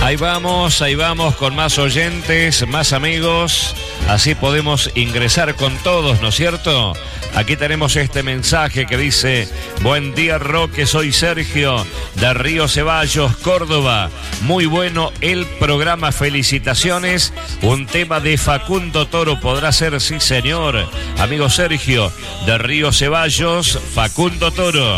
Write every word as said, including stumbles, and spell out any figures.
Ahí vamos, ahí vamos con más oyentes, más amigos. Así podemos ingresar con todos, ¿no es cierto? Aquí tenemos este mensaje que dice: buen día, Roque, soy Sergio de Río Ceballos, Córdoba. Muy bueno el programa, felicitaciones. Un tema de Facundo Toro podrá ser, sí señor. Amigo Sergio de Río Ceballos, Facundo Toro.